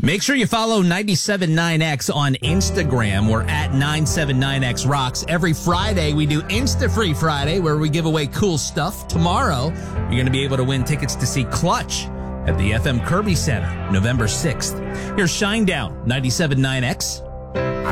Make sure you follow 97.9X on Instagram. We're at 979X Rocks. Every Friday, we do Insta Free Friday, where we give away cool stuff. Tomorrow, you're going to be able to win tickets to see Clutch at the FM Kirby Center, November 6th. Here's Shinedown, 97.9X.